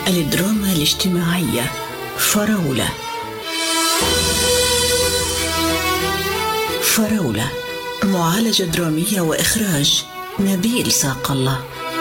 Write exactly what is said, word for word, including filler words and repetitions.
الدراما الاجتماعية فراولة. فراولة معالجة درامية وإخراج نبيل ساق الله.